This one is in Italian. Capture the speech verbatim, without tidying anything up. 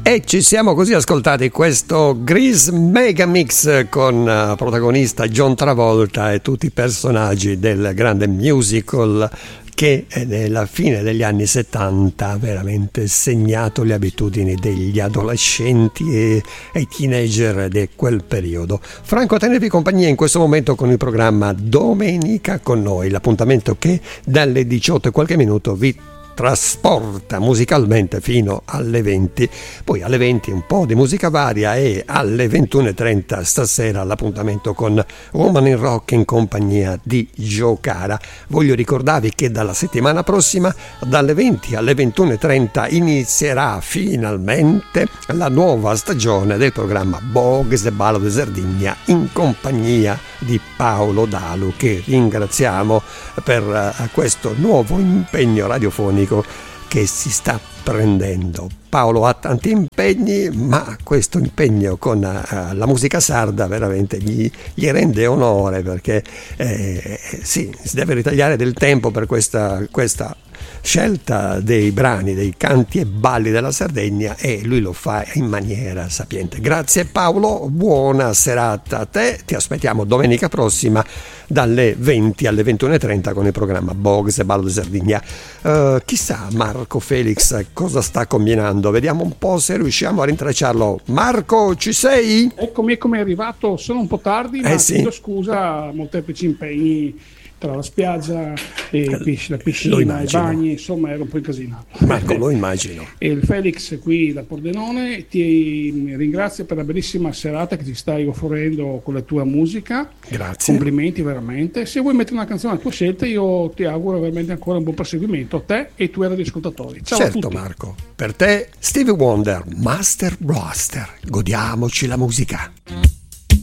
E ci siamo così ascoltati questo Grease Mega Mix con uh, protagonista John Travolta e tutti i personaggi del grande musical che nella fine degli anni settanta ha veramente segnato le abitudini degli adolescenti e, e i teenager di quel periodo. Franco a tenervi compagnia in questo momento con il programma Domenica con noi, l'appuntamento che dalle diciotto e qualche minuto vi trasporta musicalmente fino alle venti, poi alle venti un po' di musica varia e alle ventuno e trenta stasera l'appuntamento con Woman in Rock in compagnia di Joe Cara. Voglio ricordarvi che dalla settimana prossima dalle venti alle ventuno e trenta inizierà finalmente la nuova stagione del programma Bogues e Ballo de Sardegna in compagnia di Paolo Dalu, che ringraziamo per questo nuovo impegno radiofonico che si sta prendendo. Paolo ha tanti impegni, ma questo impegno con uh, la musica sarda veramente gli, gli rende onore, perché eh, sì, si deve ritagliare del tempo per questa, questa scelta dei brani, dei canti e balli della Sardegna, e lui lo fa in maniera sapiente. Grazie Paolo, buona serata a te, ti aspettiamo domenica prossima dalle venti alle ventuno e trenta con il programma Bogues e Ballo di Sardegna. Uh, chissà Marco Felix cosa sta combinando, vediamo un po' se riusciamo a rintracciarlo. Marco, ci sei? Eccomi, eccomi, è arrivato, sono un po' tardi, ma eh sì. chiedo scusa, molteplici impegni tra la spiaggia e la piscina, i bagni, insomma ero un po' incasinato. Marco, lo immagino. E il Felix qui da Pordenone ti ringrazio per la bellissima serata che ci stai offrendo con la tua musica. Grazie. Complimenti veramente. Se vuoi mettere una canzone a tua scelta, io ti auguro veramente ancora un buon proseguimento a te e ai tuoi radioascoltatori. Ciao certo, a tutti. Marco. Per te Stevie Wonder, Master Blaster. Godiamoci la musica.